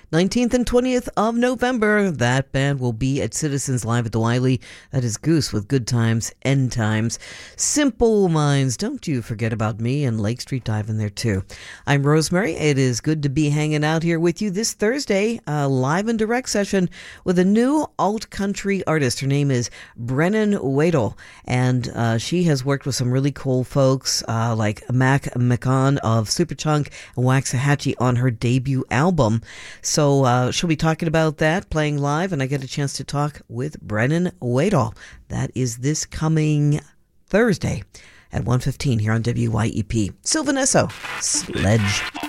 19th and 20th of November. That band will be at Citizens Live at the Wiley. That is Goose with Good Times, End Times. Simple Minds, Don't You Forget About Me, and Lake Street Dive in there too. I'm Rosemary. It is good to be hanging out here with you this Thursday, a live and direct session with a new alt-country artist. Her name is Brennan Wadle, and she has worked with some really cool folks like Mac McCon of Superchunk and Waxahachie on her debut album. So she'll be talking about that, playing live, and I get a chance to talk with Brennan Wadle. That is this coming Thursday at 1:15 here on WYEP. Sylvan Esso, Sledge.